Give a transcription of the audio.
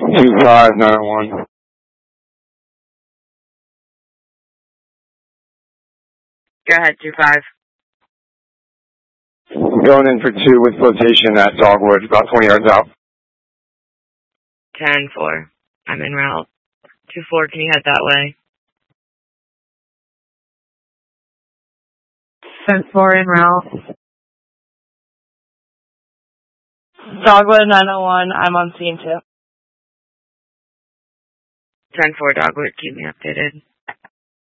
25, 901. Go ahead, 25. Going in for 2 with flotation at Dogwood, about 20 yards out. 10-4. I'm en route. 2-4, can you head that way? 10-4 en route. Dogwood 901, I'm on scene too. 10-4, Dogwood, keep me updated.